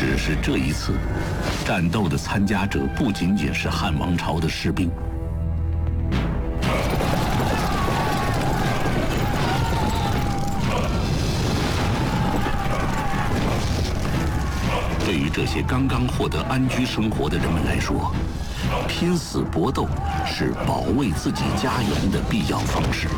只是这一次，战斗的参加者不仅仅是汉王朝的士兵。对于这些刚刚获得安居生活的人们来说，拼死搏斗是保卫自己家园的必要方式。